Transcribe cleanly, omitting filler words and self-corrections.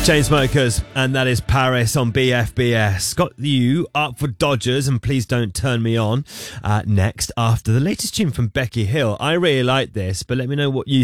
Chainsmokers, and that is Paris on BFBS. Got you up for Dodgers and Please Don't Turn Me On next after the latest tune from Becky Hill. I really like this, but let me know what you